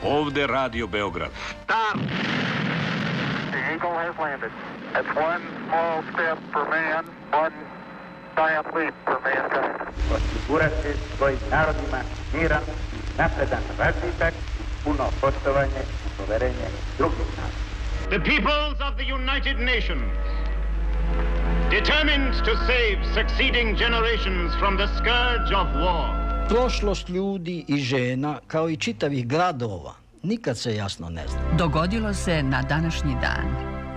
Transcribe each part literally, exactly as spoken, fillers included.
Ovde Radio Beograd. Stop! The Eagle has landed. That's one small step for man, one giant leap for mankind. Osigurati svojim narodima miran, napredan razvitak, puno poštovanje i poverenje drugih naroda. The peoples of the United Nations, determined to save succeeding generations from the scourge of war. Prošlost ljudi i žena, kao i čitavih gradova, nikad se jasno ne zna. Dogodilo se na današnji dan.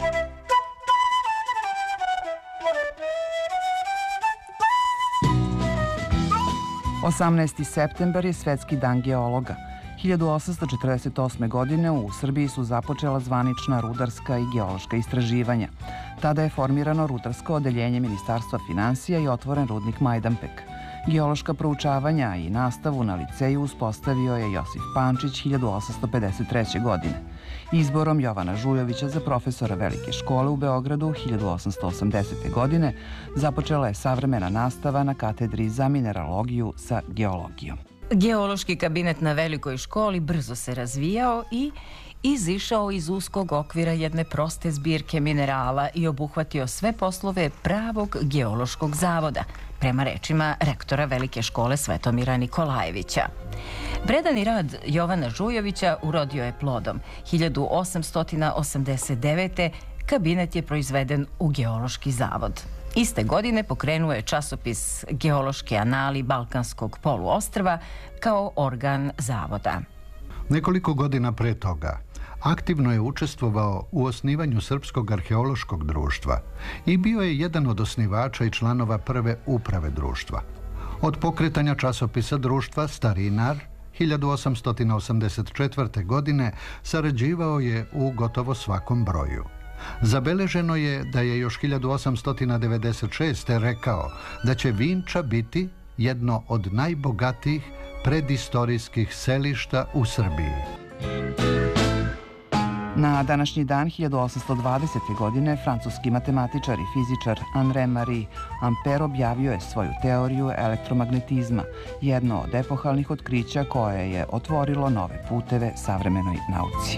osamnaesti septembar je Svetski dan geologa. hiljadu osamsto četrdeset osme. godine u Srbiji su započela zvanična rudarska i geološka istraživanja. Tada je formirano rudarsko odeljenje Ministarstva finansija i otvoren rudnik Majdanpek. Geološka proučavanja i nastavu na liceju uspostavio je Josif Pančić hiljadu osamsto pedeset treće. godine. Izborom Jovana Žujovića za profesora Velike škole u Beogradu hiljadu osamsto osamdesete. godine započela je savremena nastava na katedri za mineralogiju sa geologijom. Geološki kabinet na Velikoj školi brzo se razvijao i izišao iz uskog okvira jedne proste zbirke minerala i obuhvatio sve poslove pravog geološkog zavoda, prema rečima rektora Velike škole Svetomira Nikolajevića. Predani rad Jovana Žujovića urodio je plodom. hiljadu osamsto osamdeset devete. kabinet je proizveden u Geološki zavod. Iste godine pokrenuo je časopis Geološki anali Balkanskog poluostrva kao organ zavoda. Nekoliko godina pre toga aktivno je učestvovao u osnivanju Srpskog arheološkog društva i bio je jedan od osnivača i članova prve uprave društva. Od pokretanja časopisa društva Starinar hiljadu osamsto osamdeset četvrte. godine sarađivao je u gotovo svakom broju. Zabeleženo je da je još hiljadu osamsto devedeset šeste. rekao da će Vinča biti jedno od najbogatijih predistorijskih selišta u Srbiji. Na današnji dan hiljadu osamsto dvadesete. godine francuski matematičar i fizičar Henri-Marie Ampère objavio je svoju teoriju elektromagnetizma, jedno od epohalnih otkrića koje je otvorilo nove puteve savremenoj nauci.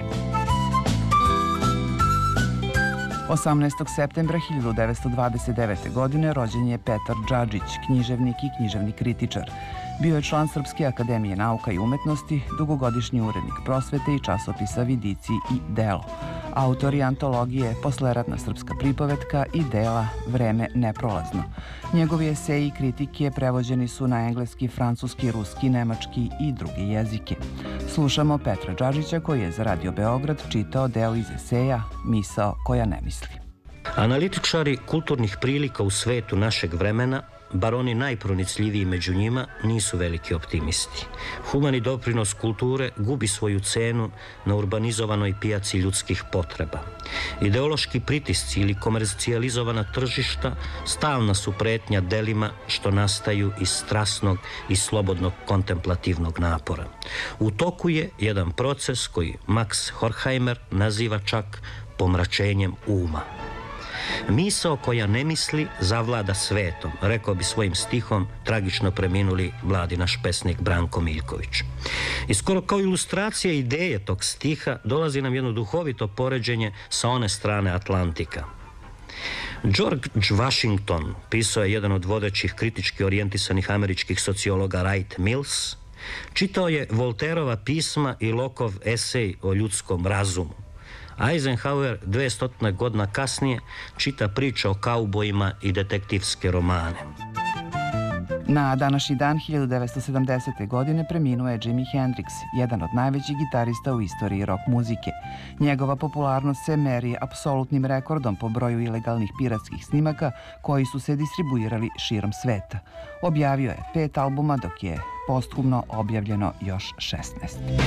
osamnaestog septembra hiljadu devetsto dvadeset devete. godine rođen je Petar Džadžić, književnik i književni kritičar. Bio je član Srpske akademije nauka i umetnosti, dugogodišnji urednik Prosvete i časopisa Vidici i Delo. Autor je antologije Posleratna srpska pripovetka i dela Vreme neprolazno. Njegovi eseji i kritike prevođeni su na engleski, francuski, ruski, nemački i druge jezike. Slušamo Petra Džadžića koji je za Radio Beograd čitao deo iz eseja Misao koja ne misli. Analitičari kulturnih prilika u svetu našeg vremena, bar oni najpronicljiviji među njima, nisu veliki optimisti. Humani doprinos kulture gubi svoju cenu na urbanizovanoj pijaci ljudskih potreba. Ideološki pritisci ili komercijalizovana tržišta stalna su pretnja delima što nastaju iz strasnog i slobodnog kontemplativnog napora. U toku je jedan proces koji Max Horkheimer naziva čak pomračenjem uma. Misao koja ne misli zavlada svetom, rekao bi svojim stihom tragično preminuli Vladinaš pesnik Branko Miljković. I skoro kao ilustracija ideje tog stiha dolazi nam jedno duhovito poređenje sa one strane Atlantika. George Washington pisao je jedan od vodećih kritički orijentisanih američkih sociologa Wright Mills. Čitao je Volterova pisma i Lockeov esej o ljudskom razumu. Eisenhower dvesta godina kasnije čita priče o kaubojima i detektivske romane. Na današnji dan hiljadu devetsto sedamdesete. godine preminuo je Jimi Hendrix, jedan od najvećih gitarista u istoriji rock muzike. Njegova popularnost se meri apsolutnim rekordom po broju ilegalnih piratskih snimaka koji su se distribuirali širom sveta. Objavio je pet albuma dok je posthumno objavljeno još šesnaest.